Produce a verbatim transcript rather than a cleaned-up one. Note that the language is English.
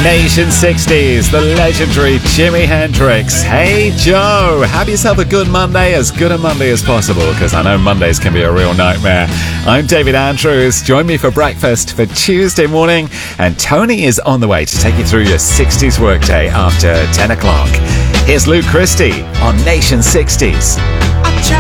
Nation sixties, the legendary Jimi Hendrix. Hey Joe, have yourself a good Monday, as good a Monday as possible, because I know Mondays can be a real nightmare. I'm David Andrews. Join me for breakfast for Tuesday morning, and Tony is on the way to take you through your sixties workday after ten o'clock. Here's Luke Christie on Nation sixties. I try